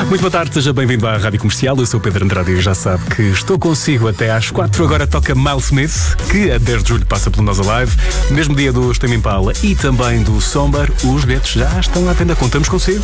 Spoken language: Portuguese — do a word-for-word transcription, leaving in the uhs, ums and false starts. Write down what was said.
Muito boa tarde, seja bem-vindo à Rádio Comercial. Eu sou o Pedro Andrade e já sabe que estou consigo até às quatro. Agora toca Miles Smith, que a dez de julho passa pelo Nós Alive. Mesmo dia do Tame Impala e também do Somber. Os bilhetes já estão à venda. Contamos consigo.